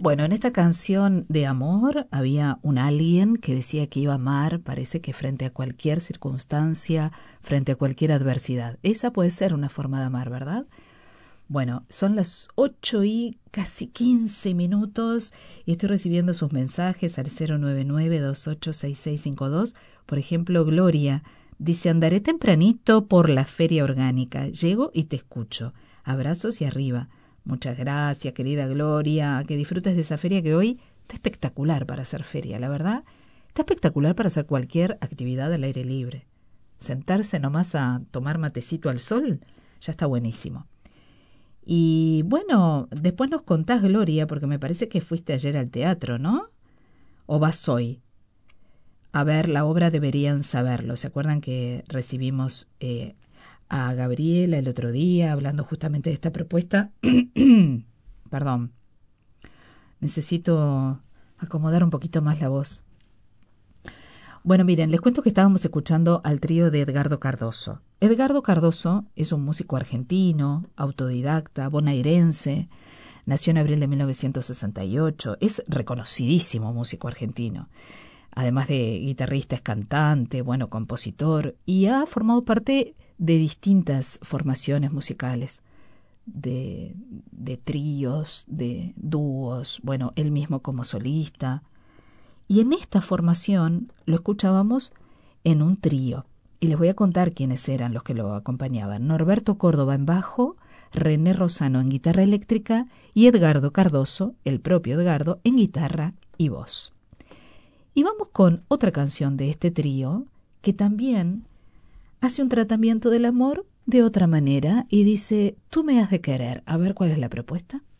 Bueno, en esta canción de amor había un alguien que decía que iba a amar, parece que frente a cualquier circunstancia, frente a cualquier adversidad. Esa puede ser una forma de amar, ¿verdad? Bueno, son las 8 y casi 15 minutos y estoy recibiendo sus mensajes al 099-286652. Por ejemplo, Gloria dice, andaré tempranito por la feria orgánica. Llego y te escucho. Abrazos y arriba. Muchas gracias, querida Gloria. Que disfrutes de esa feria que hoy está espectacular para hacer feria, la verdad. Está espectacular para hacer cualquier actividad al aire libre. Sentarse nomás a tomar matecito al sol, ya está buenísimo. Y bueno, después nos contás, Gloria, porque me parece que fuiste ayer al teatro, ¿no? ¿O vas hoy? A ver, la obra Deberían Saberlo. ¿Se acuerdan que recibimos a Gabriela el otro día hablando justamente de esta propuesta? Perdón, necesito acomodar un poquito más la voz. Bueno, miren, les cuento que estábamos escuchando al trío de Edgardo Cardoso. Edgardo Cardoso es un músico argentino, autodidacta, bonaerense, nació en abril de 1968, es reconocidísimo músico argentino. Además de guitarrista, es cantante, bueno, compositor, y ha formado parte de distintas formaciones musicales, de tríos, de dúos, bueno, él mismo como solista. Y en esta formación lo escuchábamos en un trío. Y les voy a contar quiénes eran los que lo acompañaban. Norberto Córdoba en bajo, René Rosano en guitarra eléctrica y Edgardo Cardoso, el propio Edgardo, en guitarra y voz. Y vamos con otra canción de este trío que también hace un tratamiento del amor de otra manera y dice, tú me has de querer. A ver cuál es la propuesta.